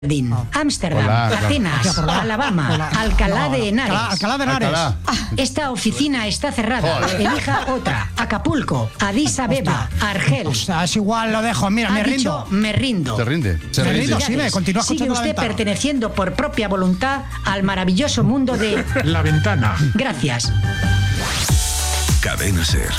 Ámsterdam, Atenas, Alabama, Alcalá de Henares. Alcalá de Henares. Esta oficina está cerrada. Elija otra. Acapulco, Addis Abeba, Argel. O sea, es igual, lo dejo. Mira, me rindo. Me rindo. Se rinde. Me rindo, sí, continúa Sigue escuchando La usted Ventana. perteneciendo por propia voluntad al maravilloso mundo de La Ventana. Gracias. Cadena SER.